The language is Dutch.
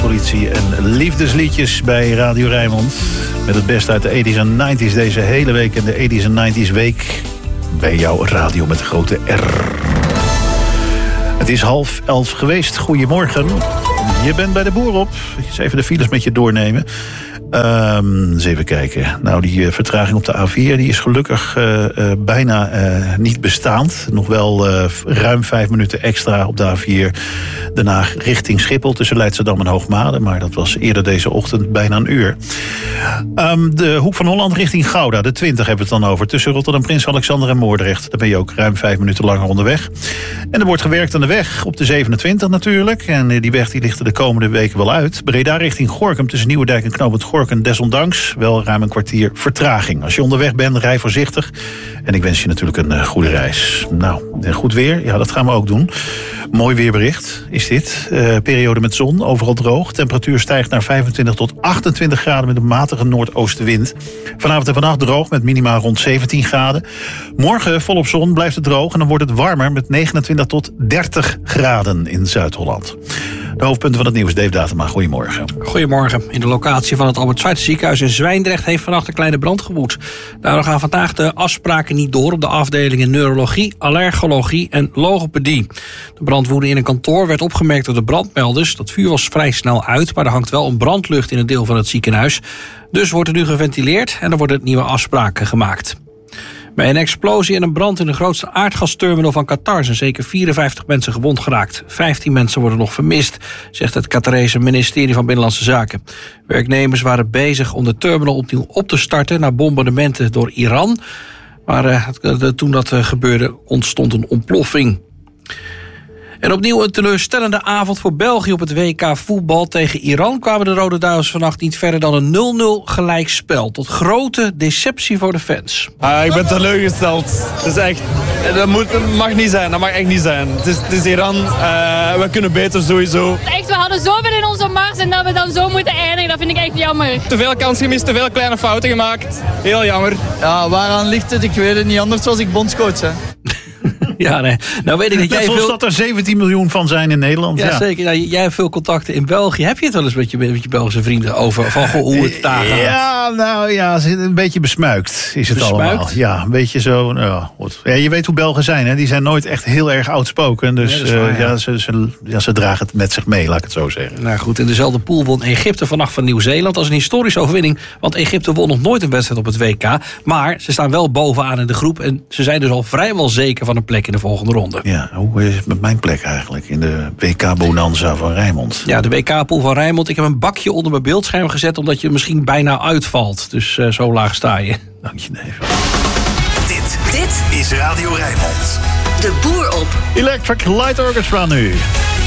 Politie en liefdesliedjes bij Radio Rijnmond. Met het beste uit de 80s en 90s deze hele week. En de 80s en 90s week bij jouw radio met de grote R. Het is 10:30 geweest. Goedemorgen. Je bent bij de boer op. Eens even de files met je doornemen. Eens even kijken. Nou, die vertraging op de A4 die is gelukkig bijna niet bestaand. Nog wel ruim 5 minuten extra op de A4 Den Haag richting Schiphol tussen Leidschendam en Hoogmade. Maar dat was eerder deze ochtend bijna een uur. De Hoek van Holland richting Gouda, de 20 hebben we het dan over. Tussen Rotterdam, Prins Alexander en Moordrecht. Daar ben je ook ruim 5 minuten langer onderweg. En er wordt gewerkt aan de weg op de 27 natuurlijk. En die weg die ligt er de komende weken wel uit. Breda richting Gorinchem tussen Nieuwedijk en Knooppunt Gorinchem. Desondanks wel ruim een kwartier vertraging. Als je onderweg bent, rij voorzichtig. En ik wens je natuurlijk een goede reis. Nou, goed weer, ja, dat gaan we ook doen. Mooi weerbericht is dit. Periode met zon, overal droog. Temperatuur stijgt naar 25 tot 28 graden met een matige noordoostenwind. Vanavond en vannacht droog met minima rond 17 graden. Morgen volop zon, blijft het droog en dan wordt het warmer met 29 tot 30 graden in Zuid-Holland. De hoofdpunten van het nieuws, Dave Datema. Goedemorgen. Goedemorgen. In de locatie van het Albert Schweitzer ziekenhuis in Zwijndrecht heeft vannacht een kleine brand gewoed. Daardoor gaan vandaag de afspraken niet door op de afdelingen neurologie, allergologie en logopedie. De brand woedde in een kantoor, werd opgemerkt door de brandmelders. Dat vuur was vrij snel uit, maar er hangt wel een brandlucht in een deel van het ziekenhuis. Dus wordt er nu geventileerd en er worden nieuwe afspraken gemaakt. Bij een explosie en een brand in de grootste aardgasterminal van Qatar zijn zeker 54 mensen gewond geraakt. 15 mensen worden nog vermist, zegt het Qatarese ministerie van Binnenlandse Zaken. Werknemers waren bezig om de terminal opnieuw op te starten na bombardementen door Iran. Maar toen dat gebeurde ontstond een ontploffing. En opnieuw een teleurstellende avond voor België op het WK voetbal. Tegen Iran kwamen de Rode Duivels vannacht niet verder dan een 0-0 gelijkspel. Tot grote deceptie voor de fans. Ik ben teleurgesteld. Het is echt, dat mag niet zijn, dat mag echt niet zijn. Het is Iran, we kunnen beter sowieso. Echt, we hadden zoveel in onze mars en dat we dan zo moeten eindigen, dat vind ik echt jammer. Te veel kans gemist, te veel kleine fouten gemaakt. Heel jammer. Ja, waaraan ligt het? Ik weet het niet, anders was ik bondscoach. Hè. Ja, nee. Nou weet ik dat jij dat er 17 miljoen van zijn in Nederland. Ja, zeker. Nou, jij hebt veel contacten in België. Heb je het wel eens met je Belgische vrienden over van hoe het daar gaat? Ja, nou ja, een beetje besmuikt is het allemaal. Ja, een beetje zo. Nou, goed. Ja, je weet hoe Belgen zijn, hè? Die zijn nooit echt heel erg outspoken. Dus ze dragen het met zich mee, laat ik het zo zeggen. Nou goed, in dezelfde pool won Egypte vannacht van Nieuw-Zeeland als een historische overwinning. Want Egypte won nog nooit een wedstrijd op het WK. Maar ze staan wel bovenaan in de groep. En ze zijn dus al vrijwel zeker van een plek in de volgende ronde. Ja, hoe is het met mijn plek eigenlijk in de WK-bonanza van Rijnmond? Ja, de WK-pool van Rijnmond. Ik heb een bakje onder mijn beeldscherm gezet omdat je misschien bijna uitvalt. Dus zo laag sta je. Dank je, neef. Dit is Radio Rijnmond. De boer op. Electric Light Orchestra nu.